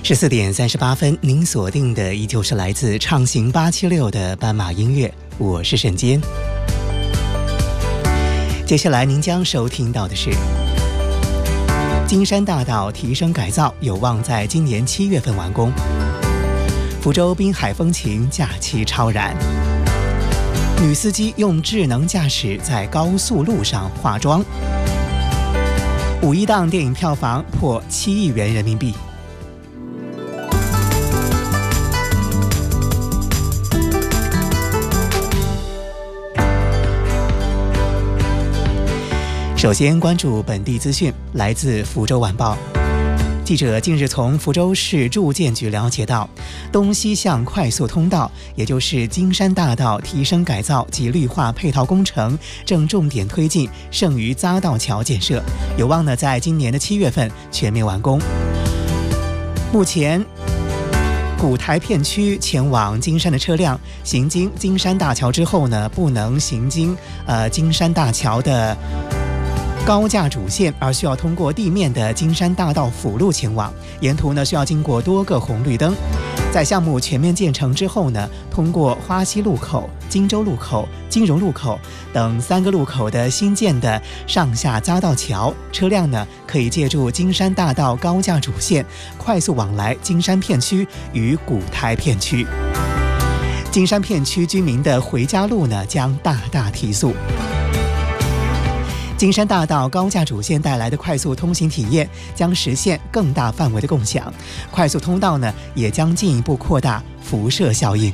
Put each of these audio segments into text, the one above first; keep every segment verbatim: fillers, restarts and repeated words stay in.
十四点三十八分，您锁定的依旧是来自畅行八七六的斑马音乐，我是沈坚。接下来您将收听到的是金山大道提升改造有望在今年七月份完工，福州滨海风情假期超燃，女司机用智能驾驶在高速路上化妆，五一档电影票房破七亿元人民币。首先关注本地资讯，来自福州晚报。记者近日从福州市住建局了解到，东西向快速通道，也就是金山大道提升改造及绿化配套工程正重点推进剩余匝道桥建设，有望呢在今年的七月份全面完工。目前古台片区前往金山的车辆行经金山大桥之后呢，不能行经呃金山大桥的高架主线，而需要通过地面的金山大道辅路前往，沿途呢需要经过多个红绿灯。在项目全面建成之后呢，通过花溪路口、金州路口、金融路口等三个路口的新建的上下匝道桥，车辆呢可以借助金山大道高架主线快速往来金山片区与古台片区。金山片区居民的回家路呢将大大提速。金山大道高架主线带来的快速通行体验将实现更大范围的共享，快速通道呢也将进一步扩大辐射效应。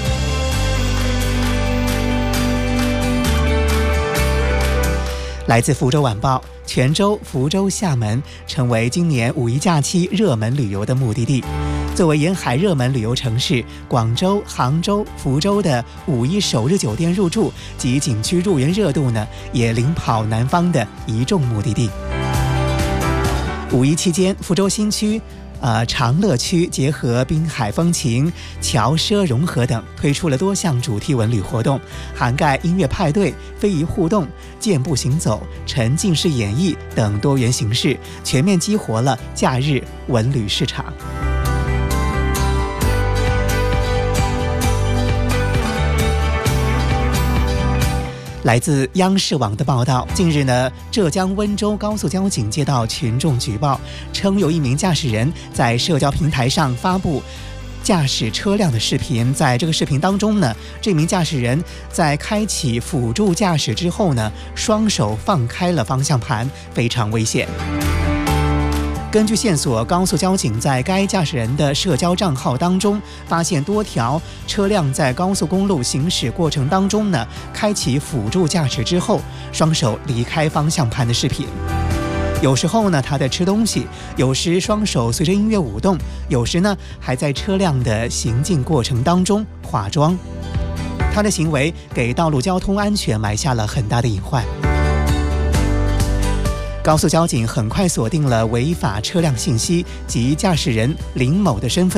来自福州晚报，泉州、福州、厦门成为今年五一假期热门旅游的目的地。作为沿海热门旅游城市，广州、杭州、福州的五一首日酒店入住及景区入园热度呢，也领跑南方的一众目的地。五一期间，福州新区呃，长乐区结合滨海风情、侨奢融合等，推出了多项主题文旅活动，涵盖音乐派对、非遗互动、健步行走、沉浸式演绎等多元形式，全面激活了假日文旅市场。来自央视网的报道，近日呢，浙江温州高速交警接到群众举报，称有一名驾驶人在社交平台上发布驾驶车辆的视频。在这个视频当中呢，这名驾驶人在开启辅助驾驶之后呢，双手放开了方向盘，非常危险。根据线索，高速交警在该驾驶人的社交账号当中发现多条车辆在高速公路行驶过程当中呢，开启辅助驾驶之后双手离开方向盘的视频。有时候呢他在吃东西，有时双手随着音乐舞动，有时呢还在车辆的行进过程当中化妆。他的行为给道路交通安全埋下了很大的隐患。高速交警很快锁定了违法车辆信息及驾驶人林某的身份。